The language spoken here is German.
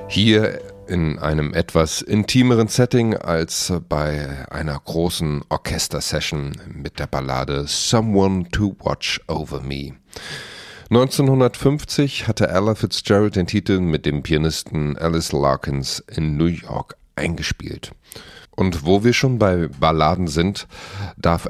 Hier in einem etwas intimeren Setting als bei einer großen Orchestersession mit der Ballade Someone to Watch Over Me. 1950 hatte Ella Fitzgerald den Titel mit dem Pianisten Alice Larkins in New York eingespielt. Und wo wir schon bei Balladen sind, darf